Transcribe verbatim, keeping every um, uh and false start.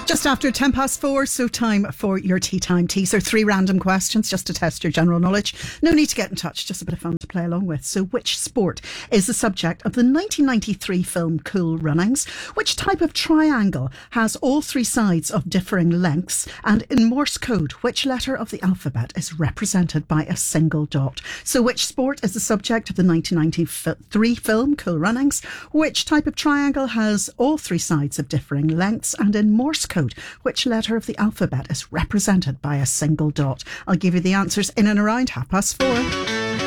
Just after ten past four, so time for your tea time teaser. Three random questions just to test your general knowledge. No need to get in touch, just a bit of fun to play along with. So which sport is the subject of the nineteen ninety-three film Cool Runnings? Which type of triangle has all three sides of differing lengths? And in Morse code, which letter of the alphabet is represented by a single dot? So which sport is the subject of the nineteen ninety-three film Cool Runnings? Which type of triangle has all three sides of differing lengths? And in Morse code, which letter of the alphabet is represented by a single dot? I'll give you the answers in and around half past four.